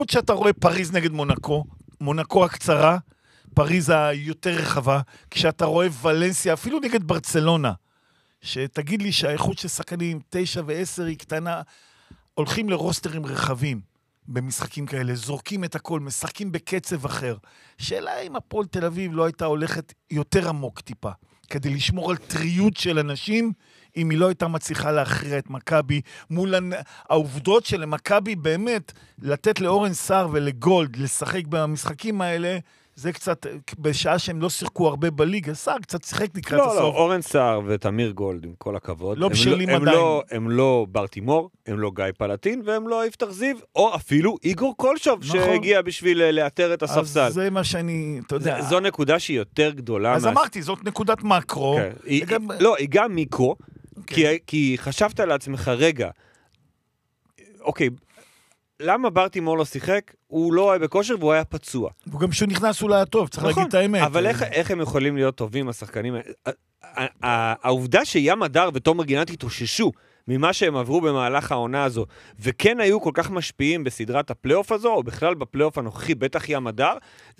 שאתה רואה פריז נגד מונקו, מונקו הקצרה, פריז היותר רחבה, כשאתה רואה ולנסיה, אפילו נגד ברצלונה, שתגיד לי שהאיכות של שחקנים 9 ו10 היא קטנה, הולכים לרוסטרים רחבים במשחקים כאלה, זורקים את הכל, משחקים בקצב אחר. שאלה אם הפועל תל אביב לא הייתה הולכת יותר עמוק טיפה, כדי לשמור על טריות של אנשים, אם היא לא הייתה מצליחה להכריע את מכבי, מול העובדות של מכבי באמת, לתת לאורן סער ולגולד לשחק במשחקים האלה, זה קצת, בשעה שהם לא שיחקו הרבה בליגה, סער קצת שיחק לקראת הסוף. לא, אורן סער ותמיר גולד, עם כל הכבוד, לא בשלים עדיין. הם לא ברטימור, הם לא גיא פלטין, והם לא יפתח זיו, או אפילו איגור קולשוב, שהגיע בשביל לאתר את הספסל. אז זה מה שאני, אתה יודע. זו נקודה שהיא יותר גדולה. אז אמרתי, זאת נקודת מקרו. לא, היא גם מיקרו, כי חשבת לעצמך, רגע, אוקיי, למה ברטימור לא שיחק? הוא לא היה בכושר והוא היה פצוע. וגם שהוא נכנס אולי טוב, צריך להגיד את האמת. אבל איך הם יכולים להיות טובים, השחקנים? העובדה שים הדר ותומר גינת התאוששו ממה שהם עברו במהלך העונה הזו, וכן היו כל כך משפיעים בסדרת הפלייאוף הזו, או בכלל בפלייאוף הנוכחי, בטח ים הדר,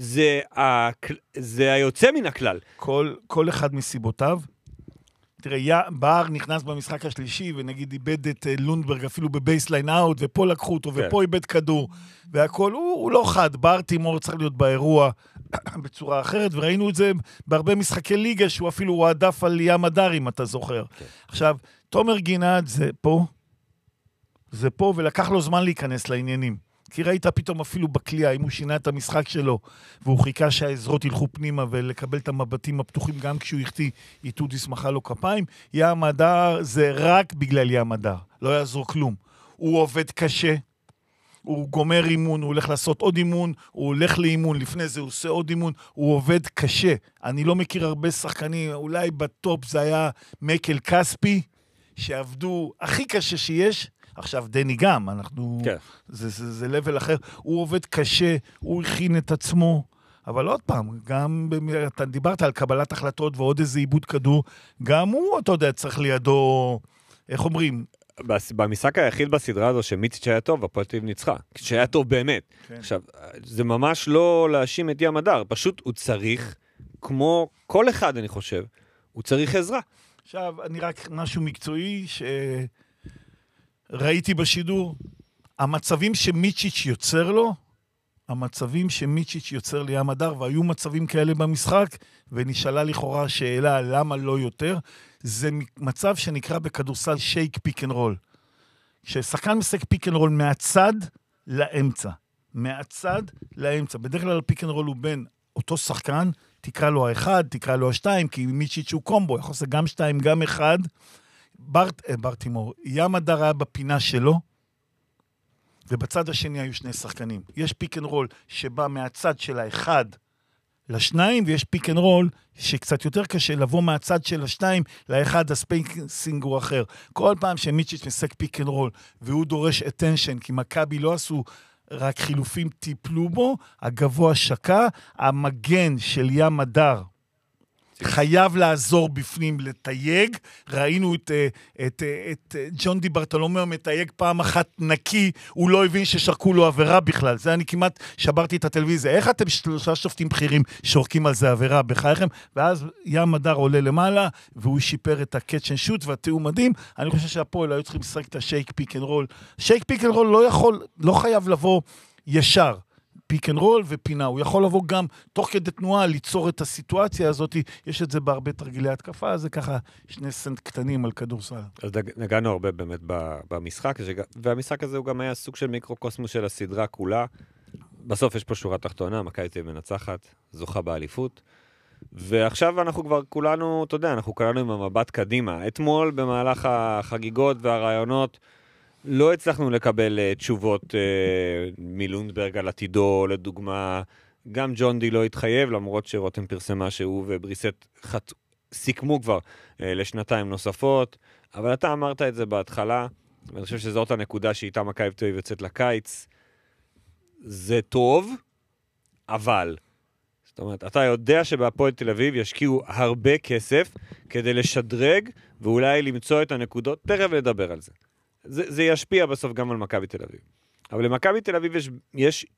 זה היוצא מן הכלל. כל אחד מסיבותיו, תראה, בר נכנס במשחק השלישי, ונגיד איבד את לונדברג אפילו בבייסליין אאוט, ופה לקחו אותו, ופה איבד כדור, והכל, הוא לא חד, בר תימור צריך להיות באירוע בצורה אחרת, וראינו את זה בהרבה משחקי ליגה, שהוא אפילו הועדף על ים הדר, אם אתה זוכר. עכשיו, תומר גינת זה פה, ולקח לו זמן להיכנס לעניינים. כי ראית פתאום אפילו בקליעה, אם הוא שינה את המשחק שלו, והוא חיכה שהעזרות ילכו פנימה, ולקבל את המבטים הפתוחים גם כשהוא יחטיא, איתודיס מחא לו כפיים, ים הדר זה רק בגלל ים הדר, לא יעזור כלום. הוא עובד קשה, הוא גומר אימון, הוא הולך לעשות עוד אימון, הוא הולך לאימון, לפני זה הוא עושה עוד אימון, הוא עובד קשה. אני לא מכיר הרבה שחקנים, אולי בטופ זה היה מייקל קספי, שעבדו הכי קשה שיש, עכשיו דני גם, זה לבל אחר, הוא עובד קשה, הוא הכין את עצמו, אבל עוד פעם, גם, אתה דיברת על קבלת החלטות ועוד איזה עיבוד כדור, גם הוא, אתה יודע, צריך לידו, איך אומרים? במשחק היחיד בסדרה הזו שמיציץ' היה טוב, הפועל תל אביב ניצחה, שהיה טוב באמת. עכשיו, זה ממש לא להאשים את ים הדר, פשוט הוא צריך, כמו כל אחד אני חושב, הוא צריך עזרה. עכשיו, אני רק משהו מקצועי ראיתי בשידור, המצבים שמיצ'יץ' יוצר לו, המצבים שמיצ'יץ' יוצר לים הדר, והיו מצבים כאלה במשחק, ונשאלה לכאורה שאלה למה לא יותר, זה מצב שנקרא בכדורסל שייק פיק אנד רול. כששחקן משחק פיק אנד רול מהצד לאמצע. מהצד לאמצע. בדרך כלל פיק אנד רול הוא בין אותו שחקן, תקרא לו האחד, תקרא לו השתיים, כי מיצ'יץ' הוא קומבו, יכול לעשות גם שתיים, גם אחד, ברטימור, ים הדר היה בפינה שלו, ובצד השני היו שני שחקנים. יש פיק אנד רול שבא מהצד של האחד לשניים, ויש פיק אנד רול שקצת יותר קשה לבוא מהצד של השניים לאחד, הספייסינג הוא אחר. כל פעם שמיצ'יץ' משחק פיק אנד רול, והוא דורש attention, כי מכבי לא עשו רק חילופים, טיפלו בו, הגבוה שקע, המגן של ים הדר, חייב לעזור בפנים לתייג, ראינו את ג'ון די ברטולומיאו מתייג פעם אחת נקי, הוא לא הבין ששרקו לו עבירה בכלל, זה אני כמעט שברתי את הטלוויזיה, איך אתם שלושה שופטים בכירים שורקים על זה עבירה בחייכם, ואז ים הדר עולה למעלה, והוא שיפר את הקאץ' אנד שוט והתיאום מדהים, אני חושב שהפועל היו צריכים לשחק את השייק פיק אנד רול, שייק פיק אנד רול לא חייב לבוא ישר, פיק אנד רול ופינה, הוא יכול לבוא גם תוך כדי תנועה ליצור את הסיטואציה הזאת, יש את זה בהרבה תרגילי התקפה, זה ככה שני סנט קטנים על כדורסל. אז נגענו הרבה באמת במשחק, והמשחק הזה הוא גם היה סוג של מיקרוקוסמוס של הסדרה כולה, בסוף יש פה שורה תחתונה, מכבי תל אביב מנצחת, זוכה באליפות, ועכשיו אנחנו כבר כולנו, אתה יודע, אנחנו כולנו עם המבט קדימה, אתמול במהלך החגיגות והרעיונות, לא הצלחנו לקבל תשובות מלונדברג על עתידו, לדוגמה, גם ג'ון די לא התחייב, למרות שרותם פרסמה שהוא ובריסט סיכמו כבר לשנתיים נוספות, אבל אתה אמרת את זה בהתחלה, ואני חושב שזאת הנקודה שאיתה מכבי תל אביב יוצאת לקיץ, זה טוב, אבל, זאת אומרת, אתה יודע שבהפועל תל אביב ישקיעו הרבה כסף כדי לשדרג ואולי למצוא את הנקודות, תכף לדבר על זה. זה ישפיע בסוף גם על מכבי תל אביב. אבל למכבי תל אביב יש